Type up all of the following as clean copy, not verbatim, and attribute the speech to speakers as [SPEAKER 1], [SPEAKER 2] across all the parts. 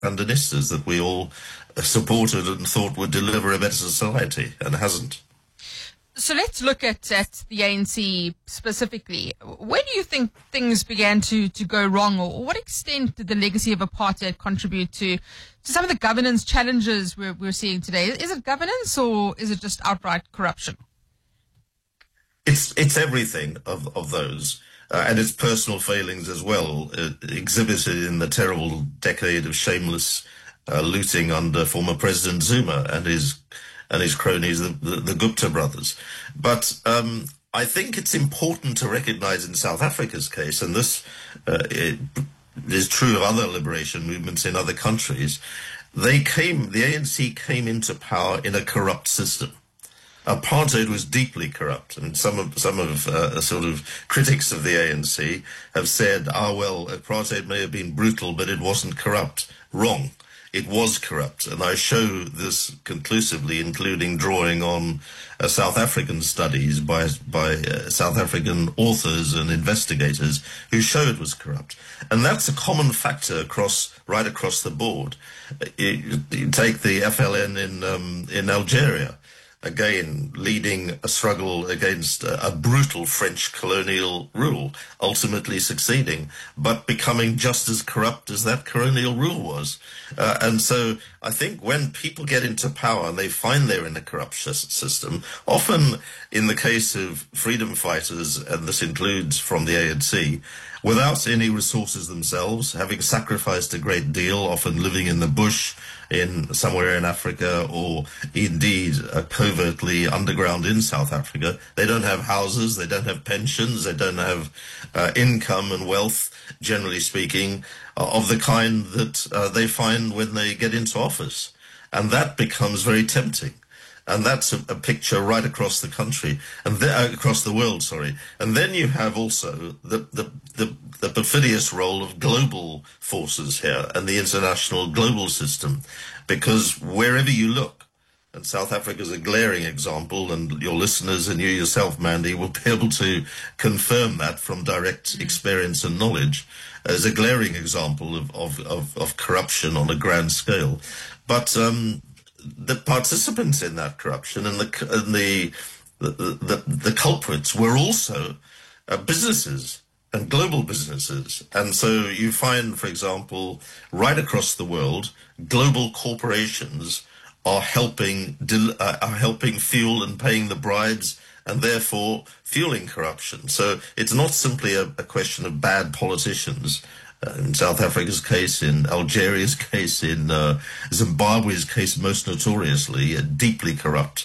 [SPEAKER 1] Sandinistas that we all supported and thought would deliver a better society, and hasn't.
[SPEAKER 2] So let's look at the ANC specifically. Where do you think things began to go wrong, or what extent did the legacy of apartheid contribute to some of the governance challenges we're seeing today? Is it governance, or is it just outright corruption?
[SPEAKER 1] It's everything of those, and it's personal failings as well, exhibited in the terrible decade of shameless looting under former President Zuma and his cronies, the Gupta brothers. But I think it's important to recognize in South Africa's case, and this is true of other liberation movements in other countries, the ANC came into power in a corrupt system. Apartheid was deeply corrupt, and some of sort of critics of the ANC have said, well, apartheid may have been brutal, but it wasn't corrupt. Wrong. It was corrupt, and I show this conclusively, including drawing on South African studies by South African authors and investigators who show it was corrupt. And that's a common factor right across the board. You take the FLN in Algeria, again, leading a struggle against a brutal French colonial rule, ultimately succeeding, but becoming just as corrupt as that colonial rule was. And so I think when people get into power and they find they're in a corrupt system, often in the case of freedom fighters, and this includes from the ANC, without any resources themselves, having sacrificed a great deal, often living in the bush, somewhere in Africa, or indeed covertly underground in South Africa. They don't have houses, they don't have pensions, they don't have income and wealth, generally speaking, of the kind that they find when they get into office. And that becomes very tempting. And that's a picture right across the country, and across the world, sorry. And then you have also the perfidious role of global forces here and the international global system, because wherever you look, and South Africa is a glaring example, and your listeners and you yourself, Mandy, will be able to confirm that from direct experience and knowledge, as a glaring example of corruption on a grand scale. But the participants in that corruption and the culprits were also businesses and global businesses. And so you find, for example, right across the world, global corporations are helping fuel and paying the bribes, and therefore fueling corruption. So it's not simply a question of bad politicians. In South Africa's case, in Algeria's case, in Zimbabwe's case, most notoriously, deeply corrupt.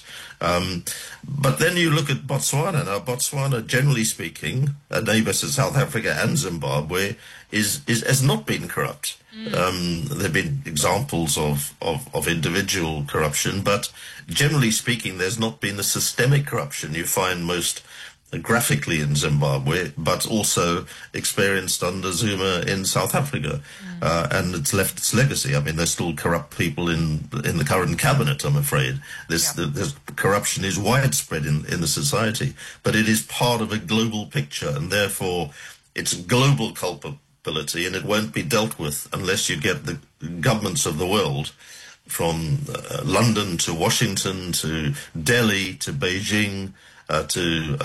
[SPEAKER 1] But then you look at Botswana. Now, Botswana, generally speaking, a neighbor to South Africa and Zimbabwe, has not been corrupt. There have been examples of individual corruption, but generally speaking, there's not been the systemic corruption you find most graphically in Zimbabwe, but also experienced under Zuma in South Africa. And it's left its legacy. I mean, there's still corrupt people in the current cabinet, I'm afraid. This corruption is widespread in the society, but it is part of a global picture, and therefore it's global culpability, and it won't be dealt with unless you get the governments of the world, from London to Washington to Delhi to Beijing, to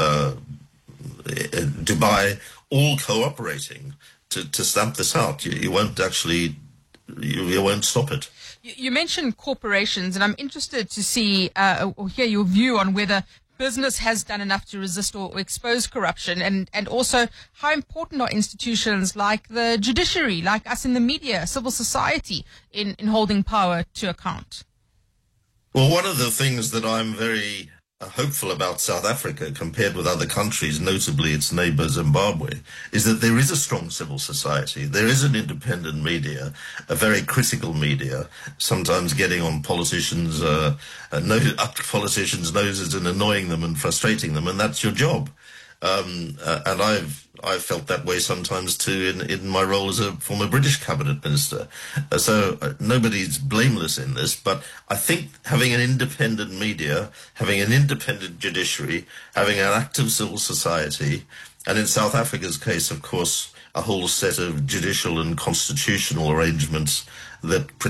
[SPEAKER 1] Dubai, all cooperating to stamp this out. You won't actually, you won't stop it.
[SPEAKER 2] You mentioned corporations, and I'm interested to see or hear your view on whether business has done enough to resist or expose corruption, and also how important are institutions like the judiciary, like us in the media, civil society, in holding power to account?
[SPEAKER 1] Well, one of the things that I'm very hopeful about South Africa compared with other countries, notably its neighbour Zimbabwe, is that there is a strong civil society. There is an independent media, a very critical media, sometimes getting on politicians' noses and annoying them and frustrating them, and that's your job. And I've felt that way sometimes too in my role as a former British cabinet minister. So nobody's blameless in this, but I think having an independent media, having an independent judiciary, having an active civil society, and in South Africa's case, of course, a whole set of judicial and constitutional arrangements that